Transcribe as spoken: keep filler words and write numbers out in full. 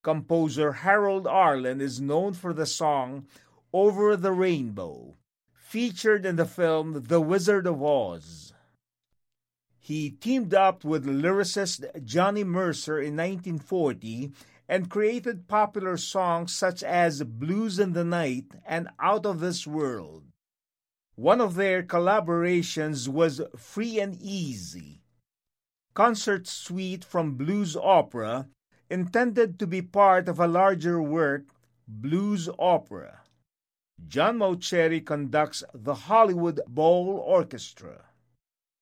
composer Harold Arlen is known for the song Over the Rainbow, featured in the film The Wizard of Oz. He teamed up with lyricist Johnny Mercer in nineteen forty and created popular songs such as Blues in the Night and Out of This World. One of their collaborations was Free and Easy, concert suite from Blues Opera, intended to be part of a larger work, Blues Opera. John Mauceri conducts the Hollywood Bowl Orchestra.